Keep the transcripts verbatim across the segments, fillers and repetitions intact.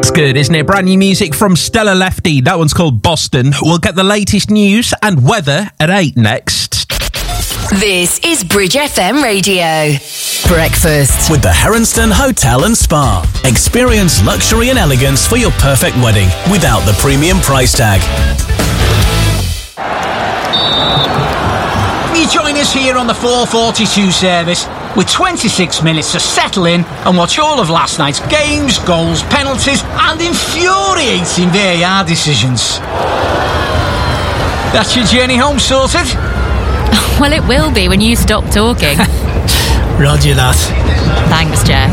That's good, isn't it? Brand new music from Stella Lefty. That one's called Boston. We'll get the latest news and weather at eight next. This is Bridge F M Radio. Breakfast with the Heronston Hotel and Spa. Experience luxury and elegance for your perfect wedding without the premium price tag. You join us here on the four forty-two service with twenty-six minutes to settle in and watch all of last night's games, goals, penalties and infuriating V A R decisions. That's your journey home sorted? Well, it will be when you stop talking. Roger that. Thanks, Jeff.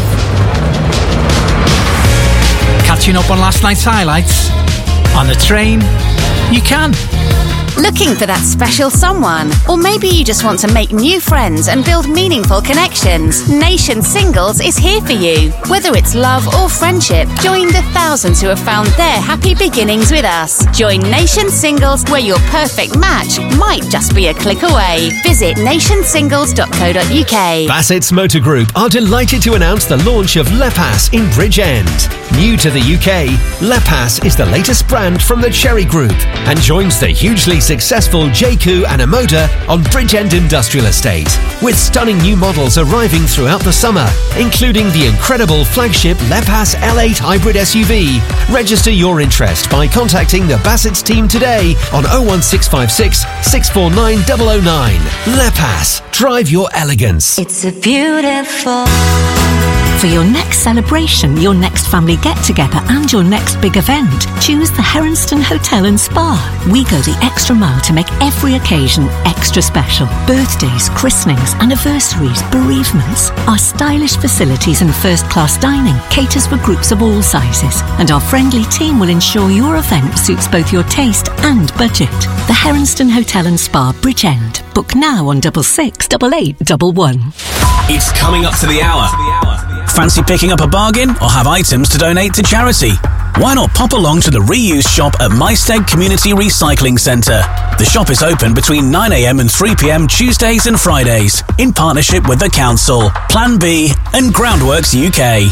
Catching up on last night's highlights? On the train? You can. Looking for that special someone? Or maybe you just want to make new friends and build meaningful connections? Nation Singles is here for you. Whether it's love or friendship, join the thousands who have found their happy beginnings with us. Join Nation Singles, where your perfect match might just be a click away. Visit nation singles dot co dot uk. Bassett's Motor Group are delighted to announce the launch of Lepas in Bridgend. New to the U K, Lepas is the latest brand from the Cherry Group and joins the hugely successful J C U and Amoda on Bridgend Industrial Estate, with stunning new models arriving throughout the summer, including the incredible flagship Lepas L eight hybrid S U V. Register your interest by contacting the Bassett's team today on oh one six five six, six four nine zero zero nine. Lepas, drive your elegance. It's a beautiful... For your next celebration, your next family get-together and your next big event, choose the Heronston Hotel and Spa. We go the extra mile to make every occasion extra special. Birthdays, christenings, anniversaries, bereavements. Our stylish facilities and first-class dining caters for groups of all sizes, and our friendly team will ensure your event suits both your taste and budget. The Heronston Hotel and Spa, Bridgend. Book now on double six double eight double one. It's coming up to the hour. Fancy picking up a bargain or have items to donate to charity? Why not pop along to the reuse shop at Maesteg Community Recycling Centre? The shop is open between nine a m and three p m Tuesdays and Fridays in partnership with the Council, Plan B and Groundworks U K.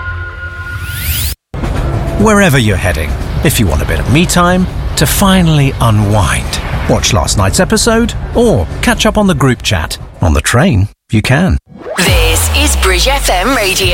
Wherever you're heading, if you want a bit of me time to finally unwind, watch last night's episode or catch up on the group chat. On the train, you can. This is Bridge F M Radio.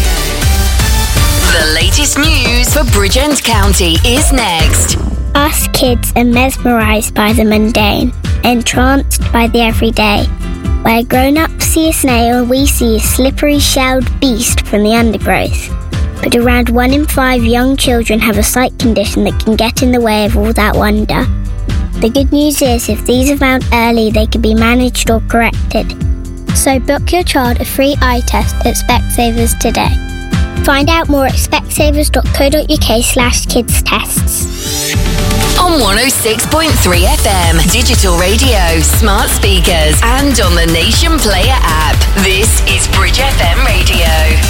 The latest news for Bridgend County is next. Us kids are mesmerised by the mundane, entranced by the everyday. Where grown-ups see a snail, we see a slippery shelled beast from the undergrowth. But around one in five young children have a sight condition that can get in the way of all that wonder. The good news is, if these are found early, they can be managed or corrected. So book your child a free eye test at Specsavers today. Find out more at specsavers dot co dot uk slash kids tests. On one oh six point three F M, digital radio, smart speakers, and on the Nation Player app. This is Bridge F M Radio.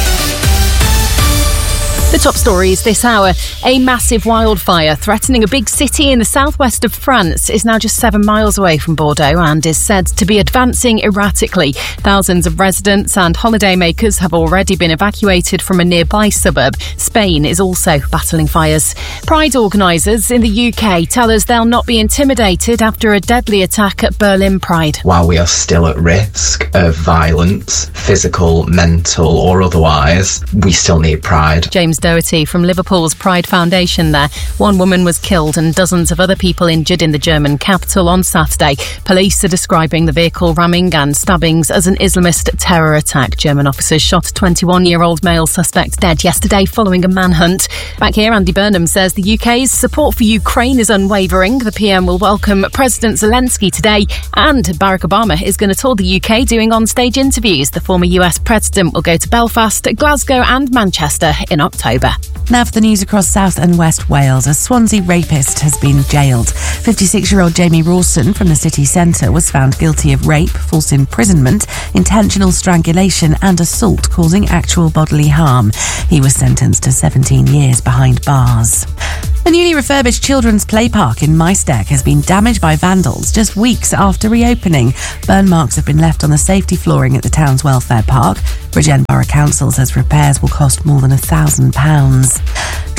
The top stories this hour. A massive wildfire threatening a big city in the southwest of France is now just seven miles away from Bordeaux and is said to be advancing erratically. Thousands of residents and holidaymakers have already been evacuated from a nearby suburb. Spain is also battling fires. Pride organisers in the U K tell us they'll not be intimidated after a deadly attack at Berlin Pride. While we are still at risk of violence, physical, mental or otherwise, we still need Pride. James Doherty from Liverpool's Pride Foundation there. One woman was killed and dozens of other people injured in the German capital on Saturday. Police are describing the vehicle ramming and stabbings as an Islamist terror attack. German officers shot a twenty-one-year-old male suspect dead yesterday following a manhunt. Back here, Andy Burnham says the U K's support for Ukraine is unwavering. The P M will welcome President Zelensky today, and Barack Obama is going to tour the U K doing on-stage interviews. The former U S president will go to Belfast, Glasgow and Manchester in October. Now for the news across South and West Wales. A Swansea rapist has been jailed. fifty-six-year-old Jamie Rawson from the city centre was found guilty of rape, false imprisonment, intentional strangulation and assault causing actual bodily harm. He was sentenced to seventeen years behind bars. The newly refurbished children's play park in Maesteg has been damaged by vandals just weeks after reopening. Burn marks have been left on the safety flooring at the town's welfare park. Bridgend Borough Council says repairs will cost more than a thousand pounds.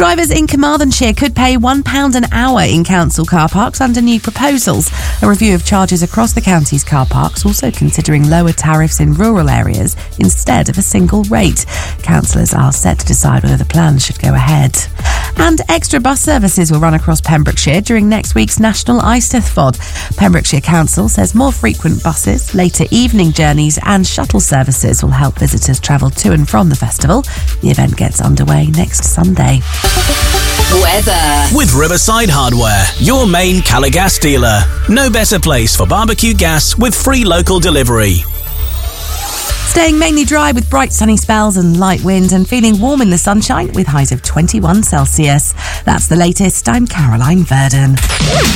Drivers in Carmarthenshire could pay one pound an hour in council car parks under new proposals. A review of charges across the county's car parks also considering lower tariffs in rural areas instead of a single rate. Councillors are set to decide whether the plan should go ahead. And extra bus services will run across Pembrokeshire during next week's National Eisteddfod. Pembrokeshire Council says more frequent buses, later evening journeys and shuttle services will help visitors travel to and from the festival. The event gets underway next Sunday. Weather. With Riverside Hardware, your main Calagas dealer. No better place for barbecue gas with free local delivery. Staying mainly dry with bright sunny spells and light wind, and feeling warm in the sunshine with highs of twenty-one Celsius. That's the latest. I'm Caroline Verdon.